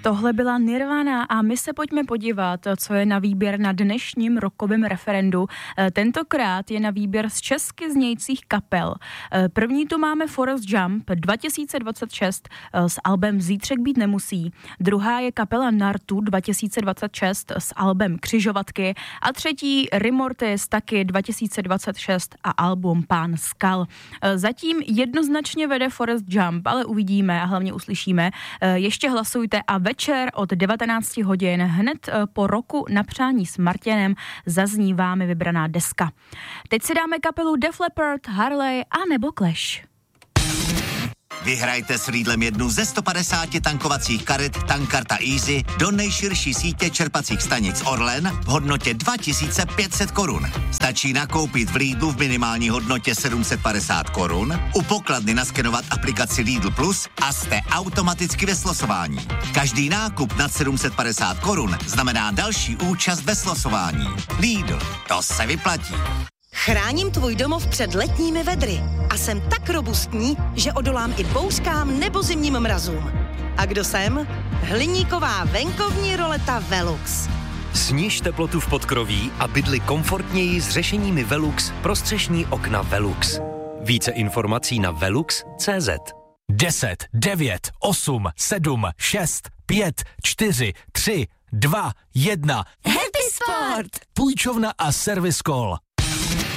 Tohle byla Nirvana a my se pojďme podívat, co je na výběr na dnešním rokovém referendu. Tentokrát je na výběr z česky znějících kapel. První tu máme Forrest Jump 2026 s albem Zítřek být nemusí. Druhá je kapela Nartu 2026 s albem Křižovatky a třetí Rimortis taky 2026 a album Pán skal. Zatím jednoznačně vede Forrest Jump, ale uvidíme a hlavně uslyšíme. Ještě hlasujte a večer od 19 hodin hned po roku na přání s Martinem zazní vámi vybraná deska. Teď si dáme kapelu Def Leppard, Harley a nebo Clash. Vyhrajte s Lidlem jednu ze 150 tankovacích karet Tankarta Easy do nejširší sítě čerpacích stanic Orlen v hodnotě 2500 korun. Stačí nakoupit v Lidlu v minimální hodnotě 750 korun, u pokladny naskenovat aplikaci Lidl Plus a jste automaticky ve slosování. Každý nákup nad 750 korun znamená další účast ve slosování. Lidl, to se vyplatí. Chráním tvůj domov před letními vedry a jsem tak robustní, že odolám i bouřkám nebo zimním mrazům. A kdo jsem? Hliníková venkovní roleta Velux. Sniž teplotu v podkroví a bydli komfortněji s řešeními Velux pro střešní okna Velux. Více informací na velux.cz. 10, 9, 8, 7, 6, 5, 4, 3, 2, 1. Happy Sport! Půjčovna a Service Call.